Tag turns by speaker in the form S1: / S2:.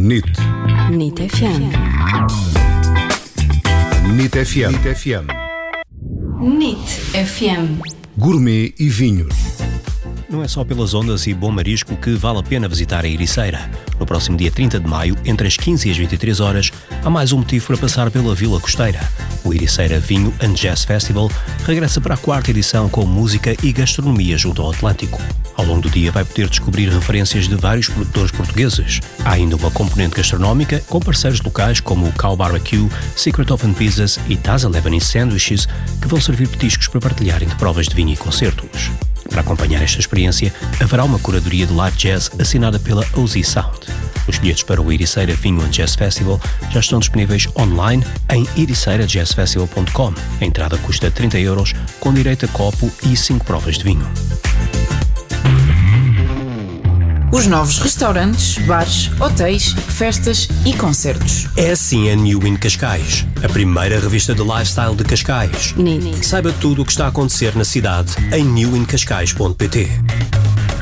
S1: NIT
S2: FM.
S1: NIT FM.
S2: NIT FM.
S1: Gourmet e vinhos.
S3: Não é só pelas ondas e bom marisco que vale a pena visitar a Ericeira. No próximo dia 30 de maio, entre as 15 e as 23 horas, há mais um motivo para passar pela Vila Costeira. O Ericeira Vinho and Jazz Festival regressa para a 4ª edição com música e gastronomia junto ao Atlântico. Ao longo do dia vai poder descobrir referências de vários produtores portugueses. Há ainda uma componente gastronómica com parceiros locais como o Cow Barbecue, Secret Oven Pizzas e Taza Lebanese Sandwiches, que vão servir petiscos para partilhar entre provas de vinho e concertos. Para acompanhar esta experiência, haverá uma curadoria de live jazz assinada pela OZ Sound. Os bilhetes para o Ericeira Vinho and Jazz Festival já estão disponíveis online em ericeirajazzfestival.com. A entrada custa 30 €, com direito a copo e 5 provas de vinho.
S4: Os novos restaurantes, bares, hotéis, festas e concertos.
S3: É assim a New in Cascais, a primeira revista de lifestyle de Cascais.
S2: NIT.
S3: Saiba tudo o que está a acontecer na cidade em newincascais.pt.